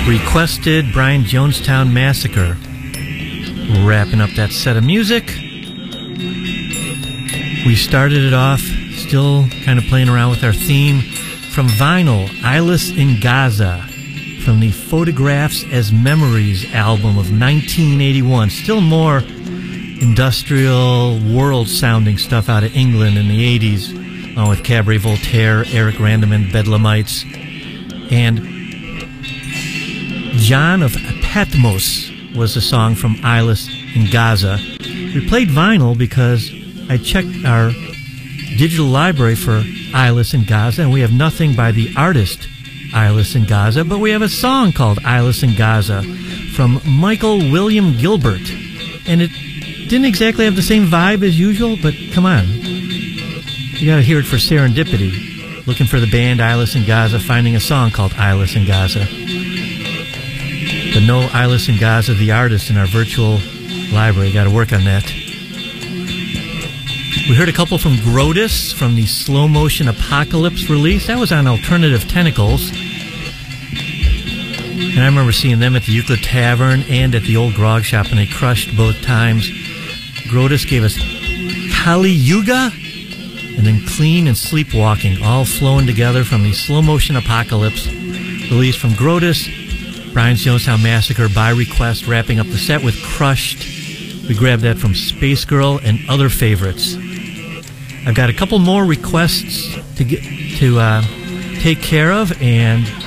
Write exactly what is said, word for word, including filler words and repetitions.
Requested Brian Jonestown Massacre. Wrapping up that set of music. We started it off still kind of playing around with our theme from vinyl, Eyeless in Gaza, from the Photographs as Memories album of nineteen eighty-one. Still more industrial, world-sounding stuff out of England in the eighties, along with Cabaret Voltaire, Eric Random and Bedlamites. And John of Patmos was the song from Eyeless in Gaza. We played vinyl because I checked our digital library for Eyeless in Gaza, and we have nothing by the artist Eyeless in Gaza, but we have a song called Eyeless in Gaza from Michael William Gilbert. And it didn't exactly have the same vibe as usual, but come on. You gotta hear it for serendipity. Looking for the band Eyeless in Gaza, finding a song called Eyeless in Gaza. But no Eyeless in Gaza, the artist, in our virtual library. Gotta work on that. We heard a couple from Grotus from the Slow Motion Apocalypse release. That was on Alternative Tentacles. And I remember seeing them at the Euclid Tavern and at the Old Grog Shop, and they crushed both times. Grotus gave us Kali Yuga and then Clean and Sleepwalking, all flowing together from the Slow Motion Apocalypse release from Grotus. Brian's Jonestown Massacre by request, wrapping up the set with Crushed. We grabbed that from Space Girl and other favorites. I've got a couple more requests to get to uh, take care of, and